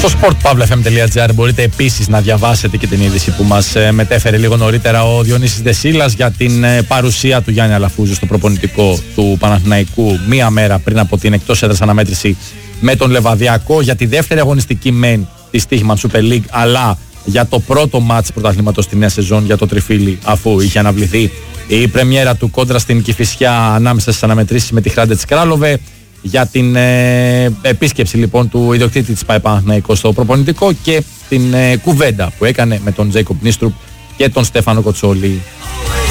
Στο sportpavlafm.gr μπορείτε επίσης να διαβάσετε και την είδηση που μας μετέφερε λίγο νωρίτερα ο Διονύσης Δεσίλας για την παρουσία του Γιάννη Αλαφούζου στο προπονητικό του Παναθηναϊκού μία μέρα πριν από την εκτός έδρας αναμέτρηση με τον Λεβαδιακό για τη δεύτερη αγωνιστική μεν της Stoichman Super League, αλλά για το πρώτο μάτς πρωταθλήματος στη νέα σεζόν για το τριφύλι, αφού είχε αναβληθεί η πρεμιέρα του κόντρα στην Κηφισιά ανάμεσα στις αναμετρήσεις με τη Hrádec Králové. Για την επίσκεψη λοιπόν του ιδιοκτήτη της ΠΑΕ Παναθηναϊκός στο προπονητικό και την κουβέντα που έκανε με τον Τζέικοπ Νίστρουπ και τον Στέφανο Κοτσόλη.